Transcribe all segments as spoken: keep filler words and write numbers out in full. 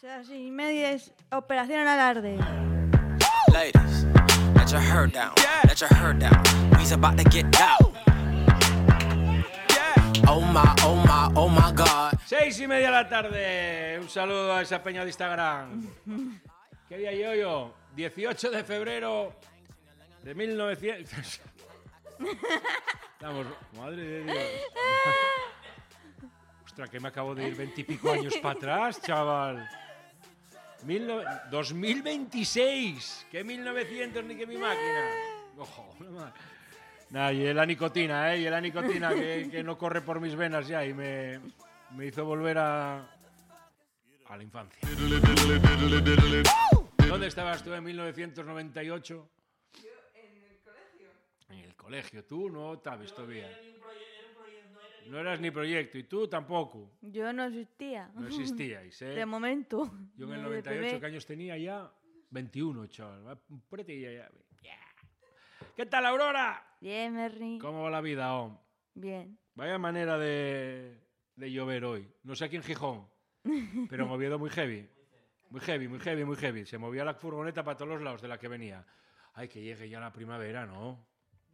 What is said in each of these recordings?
Seis y media es Operación Alarde. Ladies, let your hair down, let your hair down. We's about to get down. Oh my, oh my, oh my God. Seis y media de la tarde. Un saludo a esa peña de Instagram. ¿Qué día yo yo? dieciocho de febrero de mil novecientos. Estamos, madre de Dios. Ostras, que me acabo de ir veintipico años para atrás, chaval. Mil no... dos mil veintiséis. ¿Qué mil novecientos ni que mi máquina? Ojo, nada, y la nicotina, ¿eh? Y la nicotina que, que no corre por mis venas ya y me, me hizo volver a, a la infancia. ¿Dónde estabas tú en mil novecientos noventa y ocho? Yo en el colegio. En el colegio. Tú no te has visto bien. No eras ni proyecto y tú tampoco. Yo no existía. No existíais, ¿eh? De momento. Yo en el De noventa y ocho, bebé. ¿qué años tenía ya? veintiuno, chaval. Ponete ya, ya. Yeah. ¿Qué tal, Aurora? Bien, Merry. ¿Cómo va la vida, hom? Bien. Vaya manera de, de llover hoy. No sé aquí en Gijón, pero en Oviedo muy heavy. Muy heavy, muy heavy, muy heavy. Se movía la furgoneta para todos los lados de la que venía. Ay, que llegue ya la primavera, ¿no?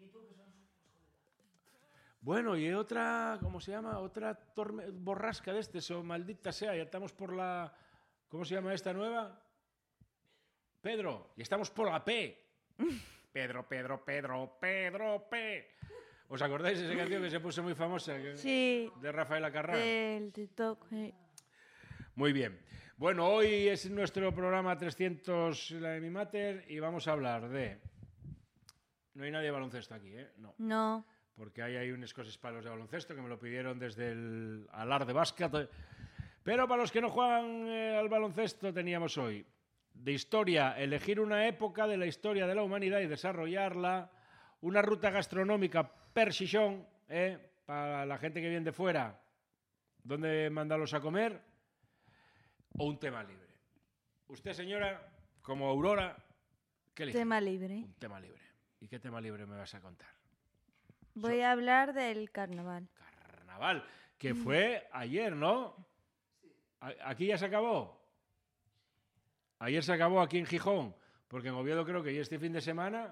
Bueno, y otra, ¿cómo se llama? Otra torme- borrasca de este, o maldita sea, ya estamos por la... ¿Cómo se llama esta nueva? Pedro, y estamos por la P. Pedro, Pedro, Pedro, Pedro, P. ¿Os acordáis de esa canción que se puso muy famosa? Que- Sí. De Rafaela Carrá. Del TikTok. Sí. Muy bien. Bueno, hoy es nuestro programa trescientos, la de mi mater, y vamos a hablar de... No hay nadie de baloncesto aquí, ¿eh? No. No. Porque ahí hay unas cosas para los de baloncesto que me lo pidieron desde el Alar de Básquet. Pero para los que no juegan eh, al baloncesto teníamos hoy de historia, elegir una época de la historia de la humanidad y desarrollarla, una ruta gastronómica per Xixón, eh, para la gente que viene de fuera, dónde mandarlos a comer, o un tema libre. Usted, señora, como Aurora, ¿qué elige? Tema libre. Un tema libre. ¿Y qué tema libre me vas a contar? Voy a hablar del carnaval. Carnaval, que fue ayer, ¿no? A- ¿Aquí ya se acabó? Ayer se acabó aquí en Gijón, porque en Oviedo creo que ya este fin de semana,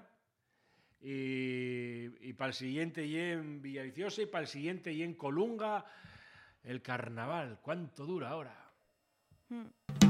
y, y para el siguiente y en Villaviciosa, y para el siguiente y en Colunga, el carnaval. ¿Cuánto dura ahora? Mm.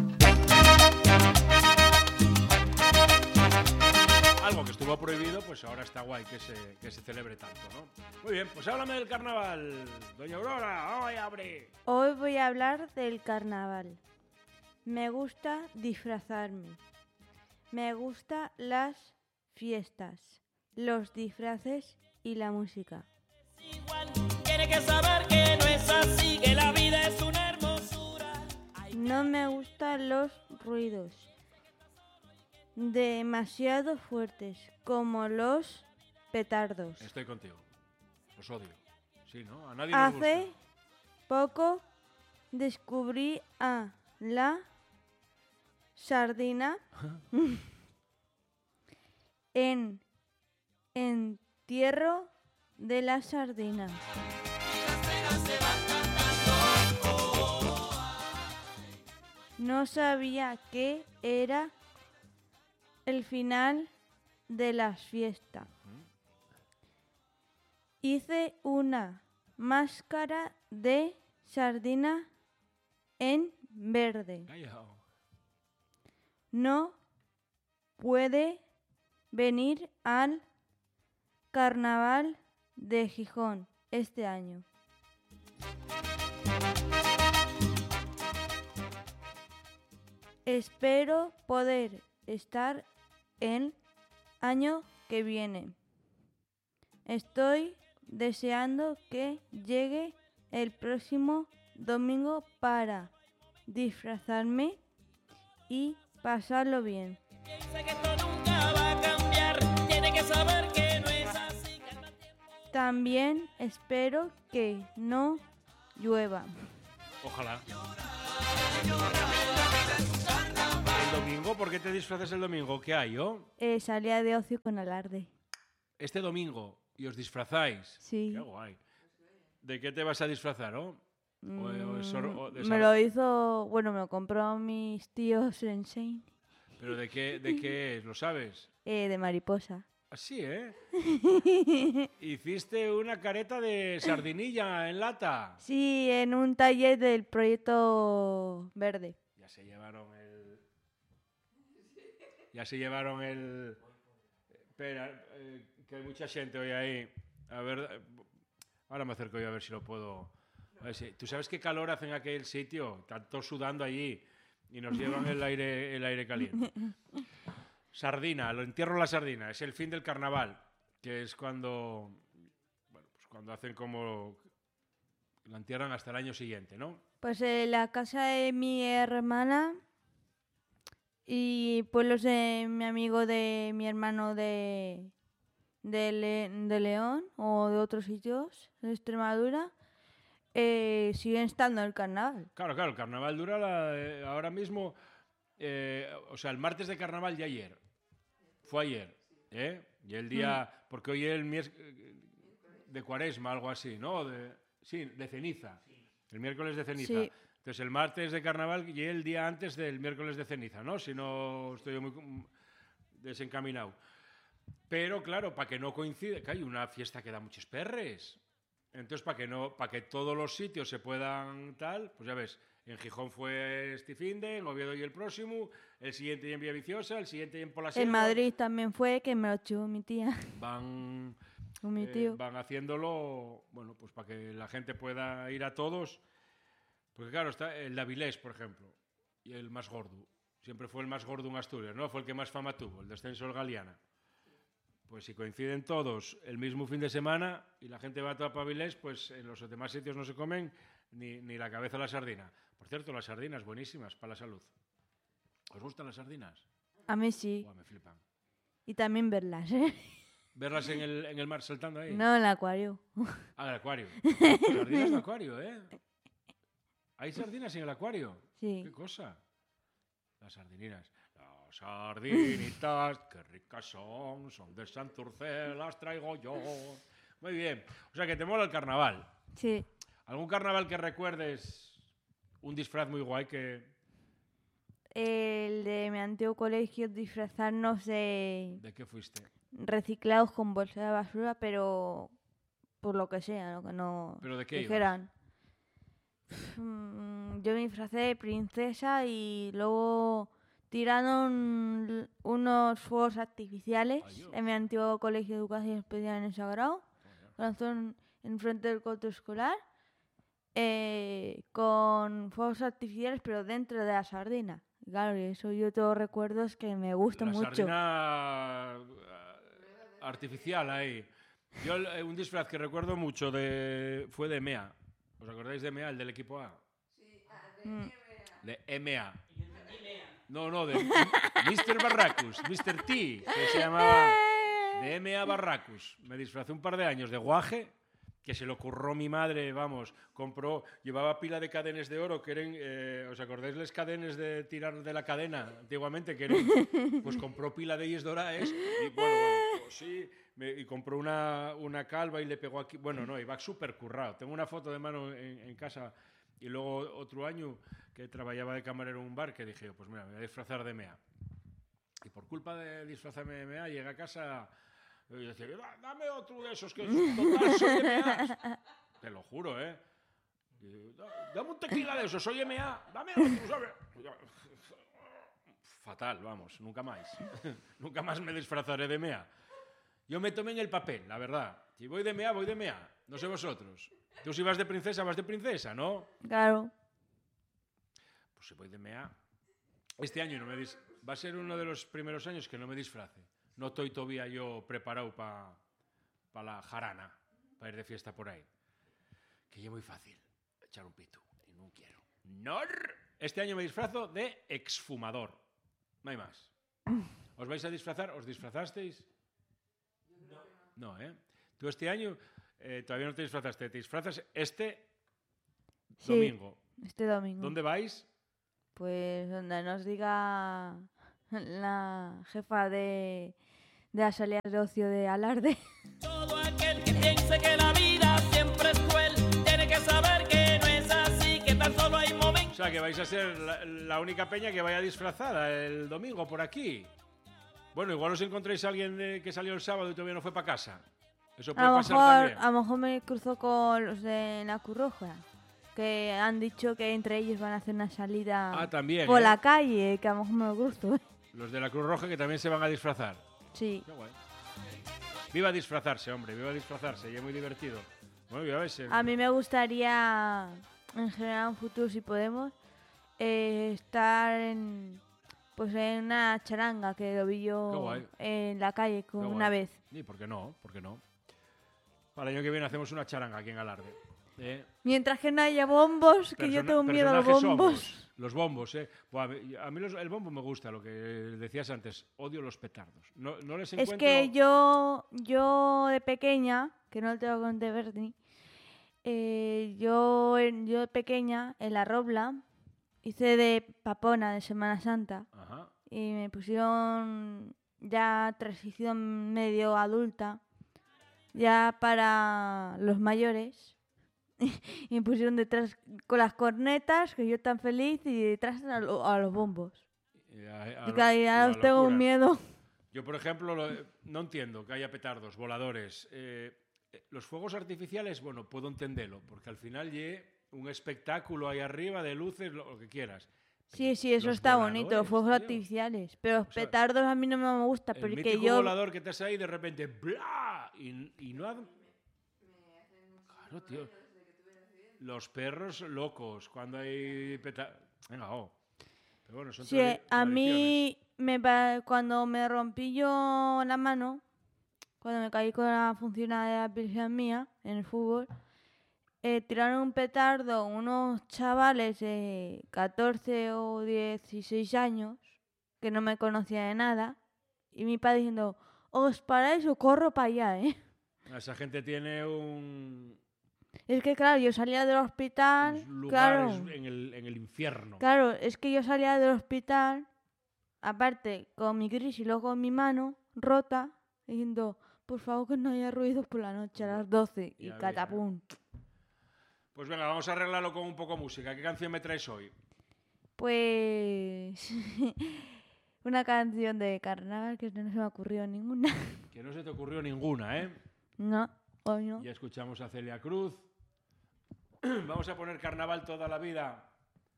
Algo que estuvo prohibido, pues ahora está guay que se, que se celebre tanto, ¿no? Muy bien, pues háblame del carnaval, doña Aurora, ¡ay, abre! Hoy voy a hablar del carnaval. Me gusta disfrazarme. Me gustan las fiestas, los disfraces y la música. Igual, tiene que saber que no es así, que la vida es una hermosura. No me gustan los ruidos demasiado fuertes, como los petardos. Estoy contigo, los odio. Sí, ¿no? A nadie nos Hace gusta. poco descubrí a la sardina en entierro de la sardina. No sabía que era el final de la fiesta. Hice una máscara de sardina en verde. Callao. No puede venir al carnaval de Gijón este año. Espero poder estar el año que viene. Estoy deseando que llegue el próximo domingo para disfrazarme y pasarlo bien. Piensa que esto nunca va a cambiar, tiene que saber que no es así, que el mal tiempo... También espero que no llueva. Ojalá. El domingo, ¿por qué te disfrazas el domingo? ¿Qué hay, yo? Eh, salía de ocio con alarde. Este domingo, y os disfrazáis. Sí. Qué guay. ¿De qué te vas a disfrazar, oh? O- o es or- o de Me sar- lo hizo, bueno, me lo compró mis tíos en Shein, ¿Pero de qué, de qué es? ¿Lo sabes? eh, de mariposa. Así, ¿eh? Hiciste una careta de sardinilla en lata. Sí, en un taller del proyecto verde. Ya se llevaron el... Ya se llevaron el... Espera, eh, que hay mucha gente hoy ahí. A ver, eh, ahora me acerco yo a ver si lo puedo... A ver si- ¿Tú sabes qué calor hace en aquel sitio? Están todos sudando allí y nos llevan el aire, el aire caliente. Sardina, lo entierro la sardina. Es el fin del carnaval, que es cuando... Bueno, pues cuando hacen como... La entierran hasta el año siguiente, ¿no? Pues en la casa de mi hermana y pueblos de mi amigo de mi hermano de, de, Le- de León o de otros sitios de Extremadura, eh, siguen estando en el carnaval. Claro, claro, el carnaval dura la- eh, ahora mismo, eh, o sea, el martes de carnaval ya ayer. Fue ayer, ¿eh? Y el día, porque hoy es el miércoles de cuaresma, algo así, ¿no? De, sí, de ceniza. El miércoles de ceniza. Sí. Entonces el martes de carnaval y el día antes del miércoles de ceniza, ¿no? Si no estoy muy mm, desencaminado. Pero claro, para que no coincide, que hay una fiesta que da muchos perres. Entonces, para que no, para que todos los sitios se puedan tal, pues ya ves, en Gijón fue este finde, en Oviedo y el próximo, el siguiente y en Villaviciosa, el siguiente y en Pola En Selva. Madrid también fue, que me lo chivó mi tía Van, o mi eh, tío. van haciéndolo, bueno, pues para que la gente pueda ir a todos. Porque claro, está el de Avilés, por ejemplo, y el más gordo. Siempre fue el más gordo en Asturias, ¿no? Fue el que más fama tuvo, el descenso del Galiana. Pues si coinciden todos el mismo fin de semana y la gente va toda para Avilés, pues en los demás sitios no se comen ni, ni la cabeza de la sardina. Por cierto, las sardinas buenísimas para la salud. ¿Os gustan las sardinas? A mí sí. Buah, me flipan. Y también verlas, ¿eh? Verlas en el, en el mar saltando ahí. No en el acuario. Ah, el acuario. Sardinas de acuario, ¿eh? ¿Hay sardinas en el acuario? Sí. ¿Qué cosa? Las sardininas. Las sardinitas, qué ricas son, son de Santurce, las traigo yo. Muy bien. O sea, que te mola el carnaval. Sí. ¿Algún carnaval que recuerdes? Un disfraz muy guay que... El de mi antiguo colegio, disfrazarnos de ¿De qué fuiste? reciclados con bolsa de basura, pero por lo que sea, lo que no ¿Pero de qué ibas? dijeran. Mm, Yo me disfracé de princesa y luego tiraron l- unos fuegos artificiales Ay, Dios. en mi antiguo colegio de educación especial en el Sagrado. Lanzaron en frente del coto escolar eh, con fuegos artificiales, pero dentro de la sardina. Claro, y eso yo tengo recuerdos que me gusta La mucho. sardina eh, artificial ahí. Yo el- eh, un disfraz que recuerdo mucho de fue de M E A. ¿Os acordáis de M E A, el del equipo A? Mm. De M A. No, no, de mister Barracus, mister T, que se llamaba de M A Barracus. Me disfrazé un par de años de guaje, que se lo curró mi madre, vamos, compró, llevaba pila de cadenas de oro, que eran, eh, ¿os acordáis las cadenas de tirar de la cadena antiguamente? Que eran, pues compró pila de ellas doradas y bueno, bueno, pues sí, me- y compró una, una calva y le pegó aquí, bueno, no, iba súper currado. Tengo una foto de mano en, en casa y luego otro año que trabajaba de camarero en un bar que dije, pues mira, me voy a disfrazar de M E A. Y por culpa de disfrazarme de M E A, llegué a casa y decía, "Da- dame otro de esos que total soy M E A. Te lo juro, ¿eh? Y, "Da- dame un tequila de esos, soy M E A. Dame otro, ¿sabes?". Fatal, vamos, nunca más. Nunca más me disfrazaré de M E A. Yo me tomé en el papel, la verdad. Si voy de M E A, voy de M E A. No sé vosotros. Tú si vas de princesa, vas de princesa, ¿no? Claro. Pues si voy de M E A. Este año no me dis- va a ser uno de los primeros años que no me disfrace. No estoy todavía yo preparado para pa la jarana, para ir de fiesta por ahí. Que ya es muy fácil echar un pito. Y no quiero. ¡No! Este año me disfrazo de exfumador. No hay más. ¿Os vais a disfrazar? ¿Os disfrazasteis? No. No, ¿eh? Tú este año eh, todavía no te disfrazaste. Te disfrazas este Sí, domingo. este domingo. ¿Dónde vais? Pues donde nos diga la jefa de, de las salidas de ocio de Alarde. Todo aquel que piense que la vida siempre es cruel tiene que saber que no es así. sea, que vais a ser la, la única peña que vaya disfrazada el domingo por aquí. Bueno, igual os encontréis a alguien de, que salió el sábado y todavía no fue para casa. Eso puede A lo, pasar mejor, también. a lo mejor me cruzo con los de la Cruz Roja, que han dicho que entre ellos van a hacer una salida Ah, también, por ¿eh? la calle, que a lo mejor me lo cruzo. Los de la Cruz Roja que también se van a disfrazar. Sí. Qué guay. Viva disfrazarse, hombre, viva disfrazarse, y es muy divertido. Bueno, ya ves. eh, A mí me gustaría, en general, en un futuro, si podemos, eh, estar en, pues en una charanga, que lo vi Qué yo guay. en la calle con Qué una guay. vez. ¿Y por qué no? ¿Por qué no? Para el año que viene hacemos una charanga aquí en Alarde. ¿eh? Mientras que no haya bombos, que yo Persona- tengo miedo a los personajes bombos. somos. Los bombos, ¿eh? Buah, a mí, a mí los- el bombo me gusta, lo que decías antes. Odio los petardos. No, no les Es encuentro... que yo, yo de pequeña, que no te lo conté, Bernie, eh, yo, en- yo de pequeña, en la Robla, hice de papona de Semana Santa Ajá. y me pusieron ya transición medio adulta, ya para los mayores. Y me pusieron detrás con las cornetas, que yo tan feliz, y detrás a, lo- a los bombos. Y a- a Y lo- claro, ya la os tengo locura. un miedo. Yo, por ejemplo, lo- no entiendo que haya petardos, voladores. eh, eh, los fuegos artificiales, bueno, puedo entenderlo, porque al final lleve un espectáculo ahí arriba de luces, lo, lo que quieras. Sí, sí, eso Los está bonito, voladores, los fuegos tío. artificiales. Pero los O sea, petardos a mí no me gusta, El porque mítico yo... volador que te has ahí de repente, ¡bla! Y, y no ha... Claro, tío. Los perros locos, cuando hay petardos... Venga, oh. Pero bueno, son Sí, tradi- a tradiciones. mí, me, pa- cuando me rompí yo la mano, cuando me caí con la funcionalidad de la pierna mía en el fútbol, eh, tiraron un petardo unos chavales de catorce o dieciséis años, que no me conocían de nada, y mi padre diciendo, os paráis o corro para allá, ¿eh? Esa gente tiene un... Es que claro, yo salía del hospital, unos claro, lugares en, el, en el infierno. claro, es que yo salía del hospital, aparte con mi crisis y luego con mi mano rota, diciendo, por favor que no haya ruidos por la noche a las doce, y Ya ves, catapum. Pues venga, vamos a arreglarlo con un poco de música. ¿Qué canción me traes hoy? Pues una canción de carnaval que no se me ha ocurrido ninguna. Que no se te ocurrió ninguna, ¿eh? No, hoy no. Ya escuchamos a Celia Cruz. Vamos a poner Carnaval toda la vida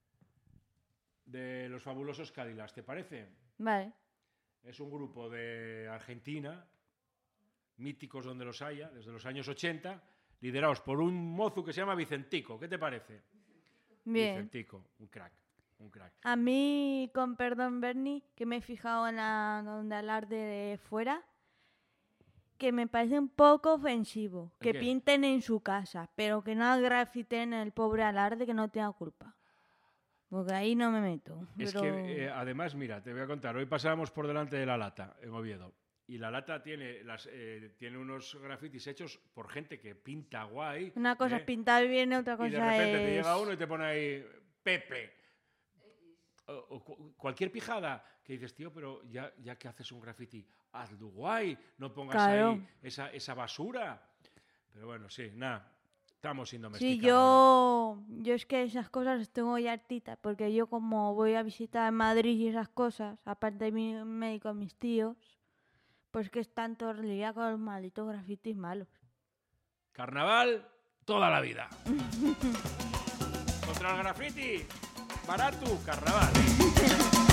de los fabulosos Cadillacs, ¿te parece? Vale, Es un grupo de Argentina, míticos donde los haya, desde los años ochenta, liderados por un mozo que se llama Vicentico. ¿Qué te parece? bien. Vicentico, un crack, un crack. A mí, con perdón, Bernie, que me he fijado en la donde alarde de fuera, que me parece un poco ofensivo. ¿El Que qué? pinten en su casa, pero que no grafiten el pobre alarde que no tenga culpa. Porque ahí no me meto. Es pero- que, eh, además, mira, te voy a contar. Hoy pasábamos por delante de La Lata, en Oviedo. Y La Lata tiene, las, eh, tiene unos grafitis hechos por gente que pinta guay. Una cosa ¿eh? es pintar bien, otra cosa Y de repente es... te llega uno y te pone ahí Pepe. O, o cu- cualquier pijada que dices, tío, pero ya, ya que haces un graffiti, hazlo guay, no pongas Claro. ahí esa, esa basura. Pero bueno, sí, nada, estamos sin domesticar. Sí, yo, yo es que esas cosas las tengo ya hartitas, porque yo como voy a visitar en Madrid y esas cosas, aparte de mi médico, mis tíos, pues que están todos liados con los malditos grafitis malos. Carnaval toda la vida. Contra el graffiti, barato, carnaval.